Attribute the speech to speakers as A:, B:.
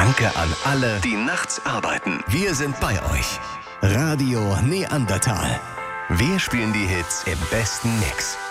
A: Danke an alle, die nachts arbeiten. Wir sind bei euch. Radio Neandertal. Wir spielen die Hits im besten Mix.